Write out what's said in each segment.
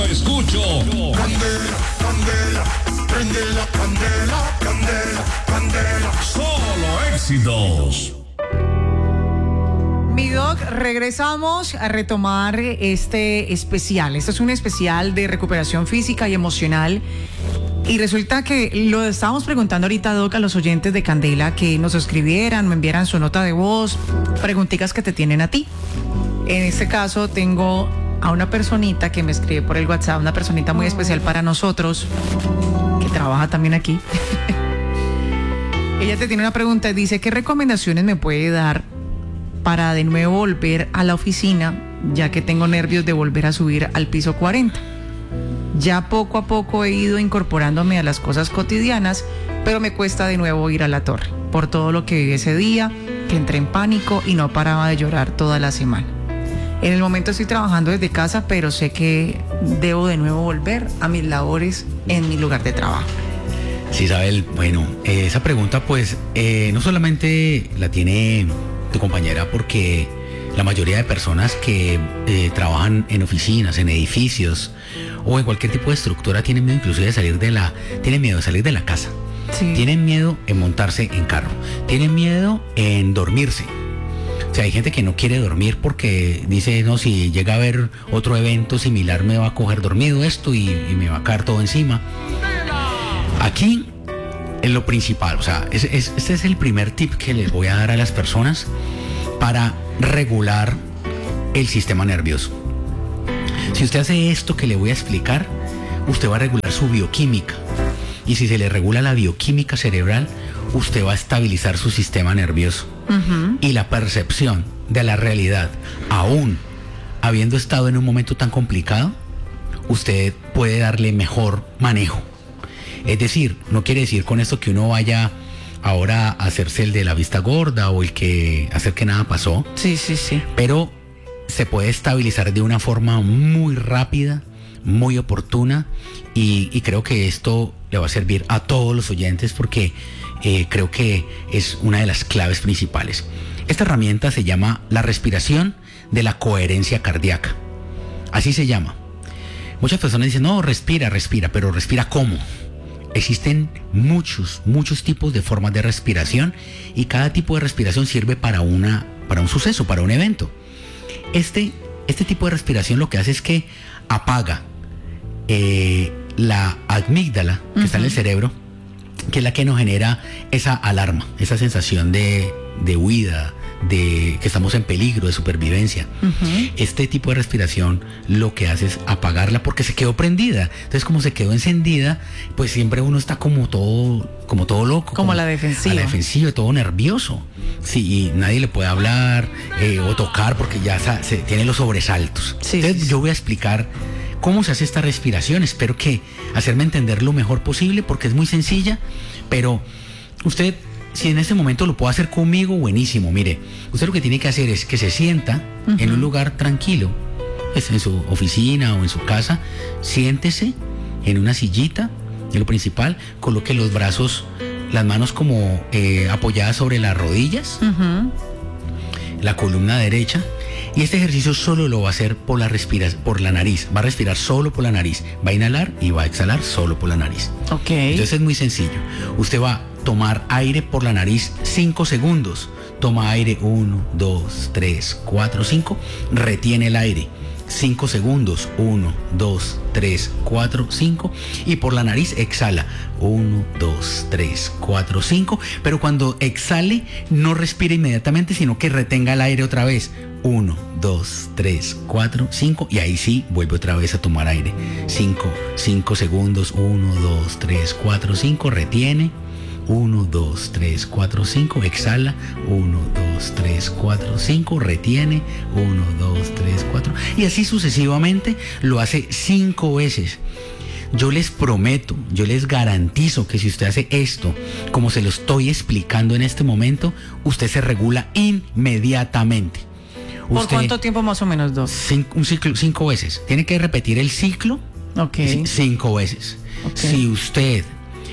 escucho. Candela, candela, prende la candela, candela, candela. Solo éxitos. Mi Doc, regresamos a retomar este especial. Este es un especial de recuperación física y emocional. Y resulta que lo estábamos preguntando ahorita, Doc, a los oyentes de Candela que nos escribieran, me enviaran su nota de voz, preguntitas que te tienen a ti. En este caso tengo a una personita que me escribe por el WhatsApp, una personita muy especial para nosotros, que trabaja también aquí. Ella te tiene una pregunta, dice, ¿qué recomendaciones me puede dar para de nuevo volver a la oficina, ya que tengo nervios de volver a subir al piso 40? Ya poco a poco he ido incorporándome a las cosas cotidianas, pero me cuesta de nuevo ir a la torre, por todo lo que viví ese día, que entré en pánico y no paraba de llorar toda la semana. En el momento estoy trabajando desde casa, pero sé que debo de nuevo volver a mis labores en mi lugar de trabajo. Sí, Isabel, bueno, esa pregunta pues no solamente la tiene tu compañera porque la mayoría de personas que trabajan en oficinas, en edificios o en cualquier tipo de estructura tienen miedo inclusive de salir de la casa. Sí. Tienen miedo en montarse en carro, tienen miedo en dormirse. O sea, hay gente que no quiere dormir porque dice, no, si llega a haber otro evento similar me va a coger dormido esto y me va a caer todo encima. Aquí es lo principal, o sea, este es el primer tip que les voy a dar a las personas para regular el sistema nervioso. Si usted hace esto que le voy a explicar, usted va a regular su bioquímica. Y si se le regula la bioquímica cerebral, usted va a estabilizar su sistema nervioso. Uh-huh. Y la percepción de la realidad, aún habiendo estado en un momento tan complicado, usted puede darle mejor manejo. Es decir, no quiere decir con esto que uno vaya ahora a hacerse el de la vista gorda o el que hacer que nada pasó. Sí, sí, sí. Pero se puede estabilizar de una forma muy rápida, muy oportuna y creo que esto le va a servir a todos los oyentes porque creo que es una de las claves principales. Esta herramienta se llama la respiración de la coherencia cardíaca. Así se llama. Muchas personas dicen, no, respira, pero ¿respira cómo? Existen muchos tipos de formas de respiración y cada tipo de respiración sirve para un suceso, para un evento. Este tipo de respiración lo que hace es que apaga la amígdala que está en el cerebro, que es la que nos genera esa alarma, esa sensación de huida, de que estamos en peligro, de supervivencia. Uh-huh. Este tipo de respiración lo que hace es apagarla porque se quedó prendida. Entonces, como se quedó encendida, pues siempre uno está como todo loco. Como a la defensiva. A la defensiva, todo nervioso. Sí, y nadie le puede hablar o tocar porque ya se tiene los sobresaltos. Sí, entonces, yo voy a explicar cómo se hace esta respiración. Espero que hacerme entender lo mejor posible porque es muy sencilla, pero usted, si en este momento lo puede hacer conmigo, buenísimo. Mire, usted lo que tiene que hacer es que se sienta en un lugar tranquilo, en su oficina o en su casa, siéntese en una sillita, y lo principal, coloque los brazos, las manos como apoyadas sobre las rodillas, la columna derecha, y este ejercicio solo lo va a hacer por la nariz. Va a respirar solo por la nariz, va a inhalar y va a exhalar solo por la nariz. Ok. Entonces es muy sencillo. Usted va a tomar aire por la nariz 5 segundos. Toma aire 1, 2, 3, 4, 5. Retiene el aire 5 segundos. 1, 2, 3, 4, 5. Y por la nariz exhala 1, 2, 3, 4, 5. Pero cuando exhale no respire inmediatamente, sino que retenga el aire otra vez. 1, 2, 3, 4, 5. Y ahí sí vuelve otra vez a tomar aire 5 segundos. 1, 2, 3, 4, 5. Retiene 1, 2, 3, 4, 5, exhala, 1, 2, 3, 4, 5, retiene, 1, 2, 3, 4, y así sucesivamente lo hace 5 veces. Yo les prometo, yo les garantizo que si usted hace esto, como se lo estoy explicando en este momento, usted se regula inmediatamente. ¿Por cuánto tiempo más o menos, Doc? Un ciclo, 5 veces. Tiene que repetir el ciclo 5 veces. Okay. Si usted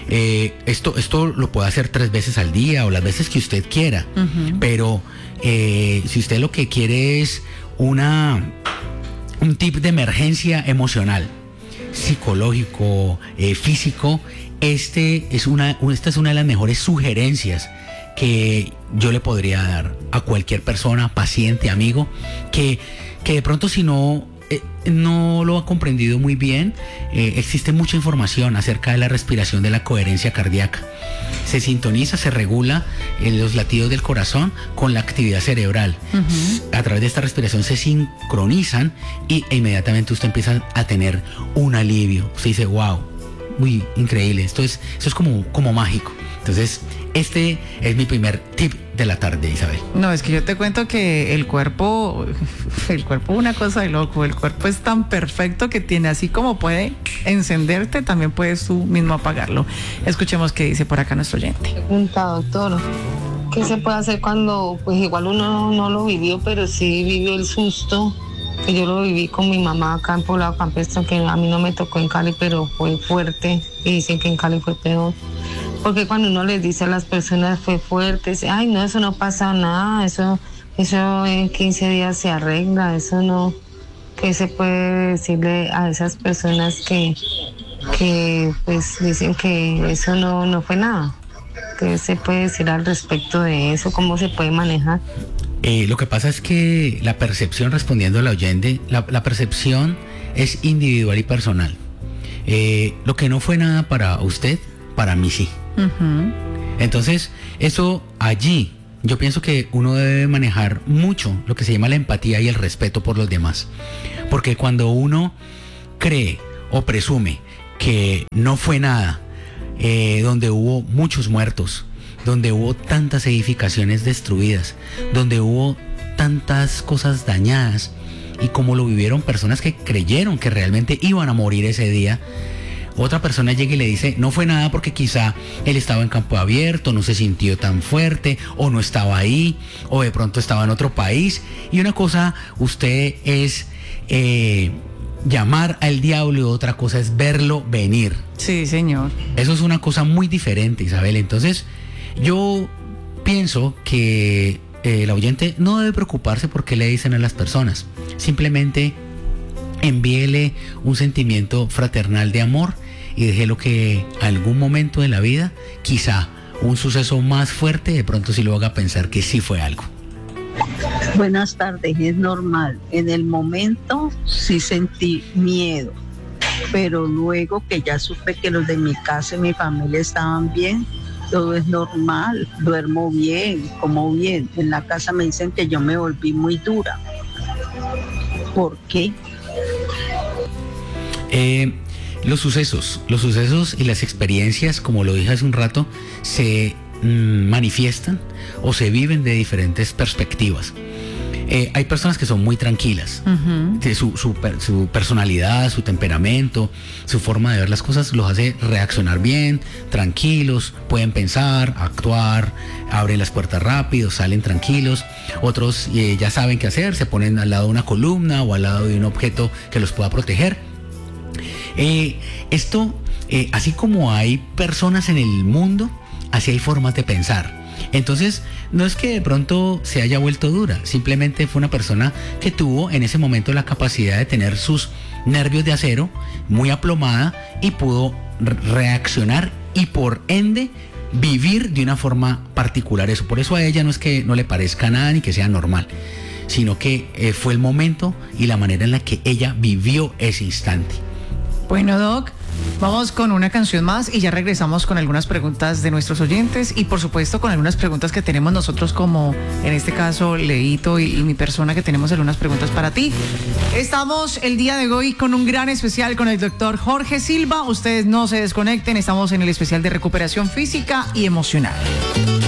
esto lo puede hacer 3 veces al día o las veces que usted quiera, pero si usted lo que quiere es un tip de emergencia emocional, psicológico, físico, esta es una de las mejores sugerencias que yo le podría dar a cualquier persona, paciente, amigo, que de pronto si no lo ha comprendido muy bien, existe mucha información acerca de la respiración, de la coherencia cardíaca. Se sintoniza, se regula los latidos del corazón con la actividad cerebral. A través de esta respiración se sincronizan e inmediatamente usted empieza a tener un alivio. Usted dice, wow, muy increíble, eso es como mágico. Entonces, este es mi primer tip de la tarde, Isabel. No, es que yo te cuento que el cuerpo es una cosa de loco. El cuerpo es tan perfecto que tiene, así como puede encenderte, también puedes tú mismo apagarlo. Escuchemos qué dice por acá nuestro oyente. Pregunta, doctor, ¿qué se puede hacer cuando, pues igual uno no lo vivió, pero sí vivió el susto? Que yo lo viví con mi mamá acá en Poblado Campestre, que a mí no me tocó en Cali, pero fue fuerte, y dicen que en Cali fue peor. Porque cuando uno les dice a las personas fue fuerte, dice, ay no, eso no pasa nada, eso en 15 días se arregla, eso no. ¿Qué se puede decirle a esas personas que pues dicen que eso no fue nada? ¿Qué se puede decir al respecto de eso? ¿Cómo se puede manejar? Lo que pasa es que la percepción, respondiendo al oyente, la percepción es individual y personal. Lo que no fue nada para usted, para mí sí. Entonces, eso allí, yo pienso que uno debe manejar mucho lo que se llama la empatía y el respeto por los demás. Porque cuando uno cree o presume que no fue nada, donde hubo muchos muertos, donde hubo tantas edificaciones destruidas, donde hubo tantas cosas dañadas, y como lo vivieron personas que creyeron que realmente iban a morir ese día, otra persona llega y le dice, no fue nada porque quizá él estaba en campo abierto, no se sintió tan fuerte, o no estaba ahí, o de pronto estaba en otro país. Y una cosa, usted es llamar al diablo, y otra cosa es verlo venir. Sí, señor. Eso es una cosa muy diferente, Isabel. Entonces, yo pienso que el oyente no debe preocuparse por qué le dicen a las personas. Simplemente envíele un sentimiento fraternal de amor y déjelo que algún momento de la vida, quizá un suceso más fuerte, de pronto sí lo haga pensar que sí fue algo. Buenas tardes, es normal. En el momento sí sentí miedo, pero luego que ya supe que los de mi casa y mi familia estaban bien, todo es normal, duermo bien, como bien. En la casa me dicen que yo me volví muy dura. ¿Por qué? Los sucesos y las experiencias, como lo dije hace un rato, se manifiestan o se viven de diferentes perspectivas. Hay personas que son muy tranquilas. Su personalidad, su temperamento, su forma de ver las cosas los hace reaccionar bien, tranquilos, pueden pensar, actuar, abren las puertas rápido, salen tranquilos. Otros ya saben qué hacer, se ponen al lado de una columna o al lado de un objeto que los pueda proteger. Así como hay personas en el mundo, así hay formas de pensar. Entonces, no es que de pronto se haya vuelto dura, simplemente fue una persona que tuvo en ese momento la capacidad de tener sus nervios de acero muy aplomada y pudo reaccionar y por ende vivir de una forma particular eso. Por eso a ella no es que no le parezca nada ni que sea normal, sino que fue el momento y la manera en la que ella vivió ese instante. Bueno, Doc, vamos con una canción más y ya regresamos con algunas preguntas de nuestros oyentes y por supuesto con algunas preguntas que tenemos nosotros, como en este caso Leito y mi persona, que tenemos algunas preguntas para ti. Estamos el día de hoy con un gran especial con el doctor Jorge Silva. Ustedes no se desconecten, estamos en el especial de recuperación física y emocional.